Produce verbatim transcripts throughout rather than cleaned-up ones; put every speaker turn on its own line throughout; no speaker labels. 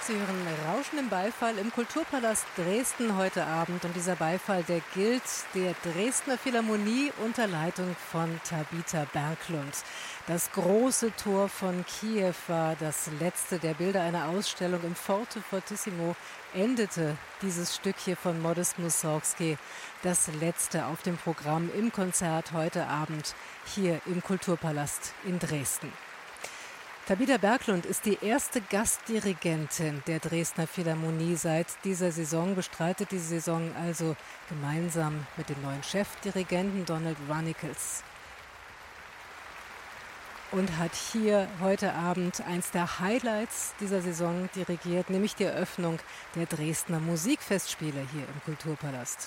Sie hören Rauschen im Beifall im Kulturpalast Dresden heute Abend. Und dieser Beifall, der gilt der Dresdner Philharmonie unter Leitung von Tabita Berglund. Das große Tor von Kiew war das letzte der Bilder einer Ausstellung im Forte Fortissimo. Endete dieses Stück hier von Modest Mussorgsky, das letzte auf dem Programm im Konzert heute Abend hier im Kulturpalast in Dresden. Tabita Berglund ist die erste Gastdirigentin der Dresdner Philharmonie seit dieser Saison, bestreitet diese Saison also gemeinsam mit dem neuen Chefdirigenten Donald Runnicles. Und hat hier heute Abend eins der Highlights dieser Saison dirigiert, nämlich die Eröffnung der Dresdner Musikfestspiele hier im Kulturpalast.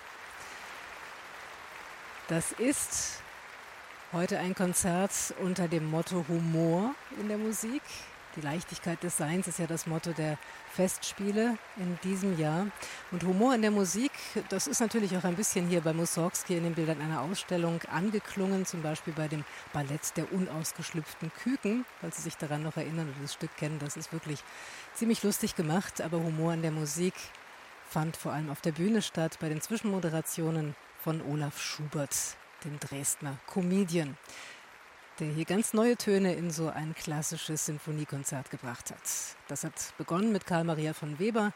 Das ist heute ein Konzert unter dem Motto Humor in der Musik. Die Leichtigkeit des Seins ist ja das Motto der Festspiele in diesem Jahr. Und Humor in der Musik, das ist natürlich auch ein bisschen hier bei Mussorgsky in den Bildern einer Ausstellung angeklungen, zum Beispiel bei dem Ballett der unausgeschlüpften Küken, falls Sie sich daran noch erinnern oder das Stück kennen. Das ist wirklich ziemlich lustig gemacht, aber Humor in der Musik fand vor allem auf der Bühne statt, bei den Zwischenmoderationen von Olaf Schubert, dem Dresdner Comedian, der hier ganz neue Töne in so ein klassisches Sinfoniekonzert gebracht hat. Das hat begonnen mit Karl Maria von Weber.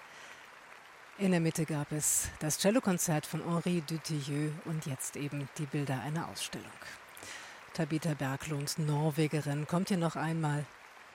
In der Mitte gab es das Cellokonzert von Henri Dutilleux und jetzt eben die Bilder einer Ausstellung. Tabita Berglund, Norwegerin, kommt hier noch einmal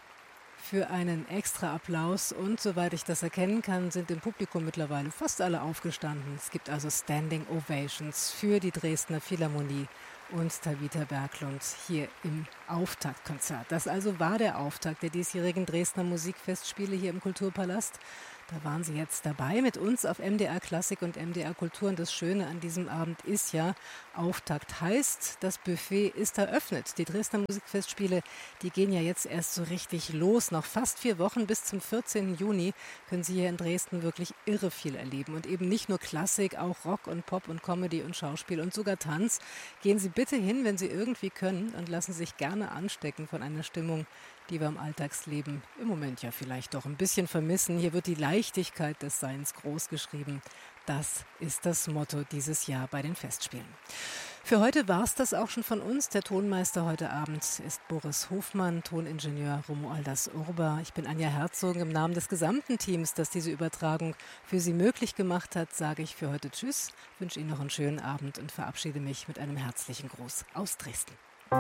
für einen extra Applaus und soweit ich das erkennen kann, sind im Publikum mittlerweile fast alle aufgestanden. Es gibt also Standing Ovations für die Dresdner Philharmonie und Tabita Berglund hier im Auftaktkonzert. Das also war der Auftakt der diesjährigen Dresdner Musikfestspiele hier im Kulturpalast. Da waren Sie jetzt dabei mit uns auf M D R Klassik und M D R Kultur. Und das Schöne an diesem Abend ist ja, Auftakt heißt, das Buffet ist eröffnet. Die Dresdner Musikfestspiele, die gehen ja jetzt erst so richtig los. Noch fast vier Wochen bis zum vierzehnten Juni können Sie hier in Dresden wirklich irre viel erleben. Und eben nicht nur Klassik, auch Rock und Pop und Comedy und Schauspiel und sogar Tanz. Gehen Sie bitte hin, wenn Sie irgendwie können, und lassen sich gerne anstecken von einer Stimmung, die wir im Alltagsleben im Moment ja vielleicht doch ein bisschen vermissen. Hier wird die Leichtigkeit des Seins groß geschrieben. Das ist das Motto dieses Jahr bei den Festspielen. Für heute war es das auch schon von uns. Der Tonmeister heute Abend ist Boris Hofmann, Toningenieur Romualdas Urba. Ich bin Anja Herzog. Im Namen des gesamten Teams, das diese Übertragung für Sie möglich gemacht hat, sage ich für heute Tschüss, wünsche Ihnen noch einen schönen Abend und verabschiede mich mit einem herzlichen Gruß aus Dresden.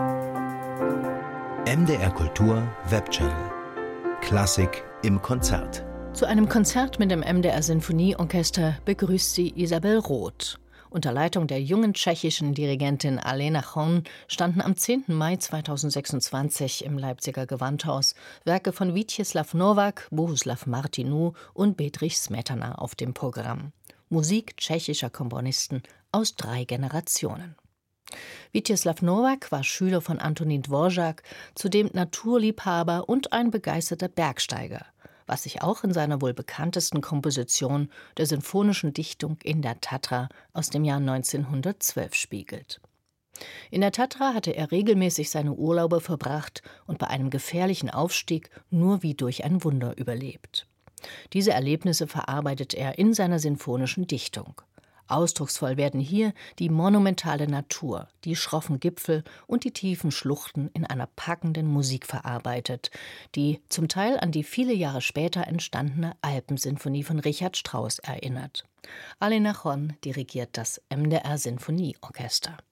M D R Kultur Webchannel. Klassik im Konzert.
Zu einem Konzert mit dem M D R Sinfonieorchester begrüßt sie Isabel Roth. Unter Leitung der jungen tschechischen Dirigentin Alena Chon standen am zehnten Mai zweitausendsechsundzwanzig im Leipziger Gewandhaus Werke von Vítězslav Novák, Bohuslav Martinů und Bedřich Smetana auf dem Programm. Musik tschechischer Komponisten aus drei Generationen. Vítězslav Novák war Schüler von Antonín Dvořák, zudem Naturliebhaber und ein begeisterter Bergsteiger, was sich auch in seiner wohl bekanntesten Komposition der sinfonischen Dichtung In der Tatra aus dem Jahr neunzehnhundertzwölf spiegelt. In der Tatra hatte er regelmäßig seine Urlaube verbracht und bei einem gefährlichen Aufstieg nur wie durch ein Wunder überlebt. Diese Erlebnisse verarbeitet er in seiner sinfonischen Dichtung. Ausdrucksvoll werden hier die monumentale Natur, die schroffen Gipfel und die tiefen Schluchten in einer packenden Musik verarbeitet, die zum Teil an die viele Jahre später entstandene Alpensinfonie von Richard Strauss erinnert. Alena Chon dirigiert das M D R Sinfonieorchester.